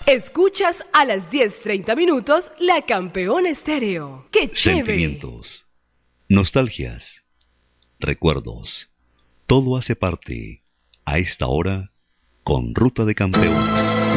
Escuchas a las 10:30 La Campeona Estéreo. ¡Qué chévere! Sentimientos, nostalgias, recuerdos. Todo hace parte a esta hora con Ruta de Campeones.